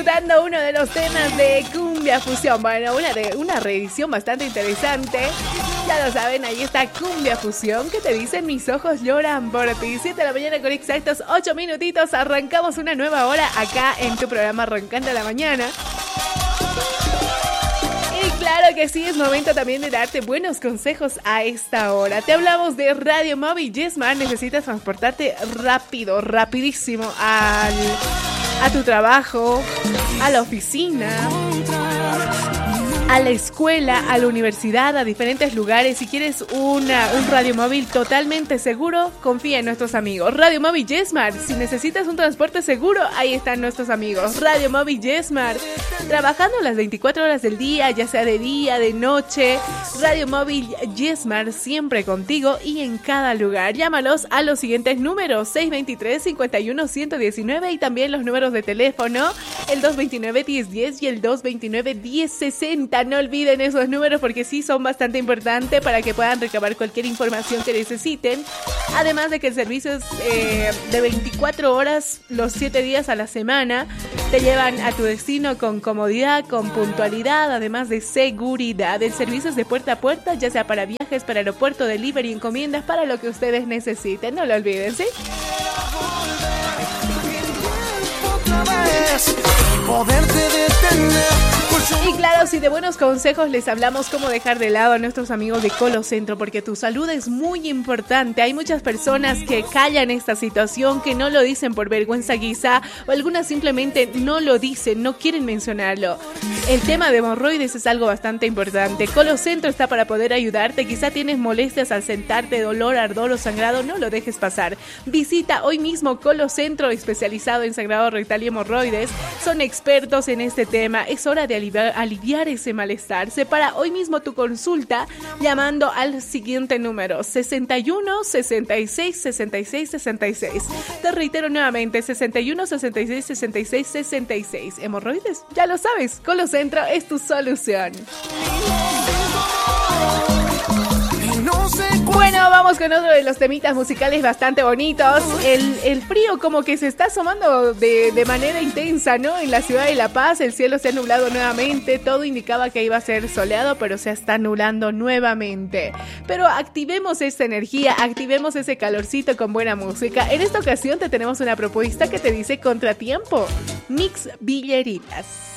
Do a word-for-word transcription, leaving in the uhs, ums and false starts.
disfrutando uno de los temas de Cumbia Fusión. Bueno, una, de, una reedición bastante interesante. Ya lo saben, ahí está Cumbia Fusión. ¿Qué te dicen? Mis ojos lloran por ti. siete de la mañana con exactos ocho minutitos. Arrancamos una nueva hora acá en tu programa Arrancando la Mañana. Y claro que sí, es momento también de darte buenos consejos a esta hora. Te hablamos de Radio Móvil YesMart. Necesitas transportarte rápido, rapidísimo al, a tu trabajo, a la oficina, a la escuela, a la universidad, a diferentes lugares. Si quieres una, un radio móvil totalmente seguro, confía en nuestros amigos. Radio Móvil YesMart. Si necesitas un transporte seguro, ahí están nuestros amigos. Radio Móvil YesMart. Trabajando las veinticuatro horas del día, ya sea de día, de noche. Radio Móvil YesMart, siempre contigo y en cada lugar. Llámalos a los siguientes números: seis dos tres, cinco uno, uno uno nueve y también los números de teléfono, el dos dos nueve, diez diez y el dos dos nueve, diez sesenta. No olviden esos números porque sí son bastante importantes para que puedan recabar cualquier información que necesiten. Además de que el servicio es eh, de veinticuatro horas, los siete días a la semana. Te llevan a tu destino con comodidad, con puntualidad, además de seguridad. El servicio es de puerta a puerta, ya sea para viajes, para aeropuerto, delivery, encomiendas, para lo que ustedes necesiten. No lo olviden, ¿sí? Poderte detener. Y claro, si de buenos consejos les hablamos cómo dejar de lado a nuestros amigos de Colo Centro, porque tu salud es muy importante. Hay muchas personas que callan esta situación, que no lo dicen por vergüenza quizá, o algunas simplemente no lo dicen, no quieren mencionarlo. El tema de hemorroides es algo bastante importante. Colo Centro está para poder ayudarte. Quizá tienes molestias al sentarte, dolor, ardor o sangrado, no lo dejes pasar. Visita hoy mismo Colo Centro, especializado en sangrado rectal y hemorroides. Son expertos en este tema. Es hora de aliviar, aliviar ese malestar. Separa hoy mismo tu consulta llamando al siguiente número: sesenta y uno, sesenta y seis, sesenta y seis, sesenta y seis. Te reitero nuevamente: sesenta y uno, sesenta y seis, sesenta y seis, sesenta y seis. ¿Hemorroides? Ya lo sabes, Colo Centro es tu solución. Bueno, vamos con otro de los temitas musicales bastante bonitos. El, el frío como que se está asomando de, de manera intensa, ¿no? En la ciudad de La Paz el cielo se ha nublado nuevamente. Todo indicaba que iba a ser soleado, pero se está nublando nuevamente. Pero activemos esta energía, activemos ese calorcito con buena música. En esta ocasión te tenemos una propuesta que te dice Contratiempo, Mix Villeritas.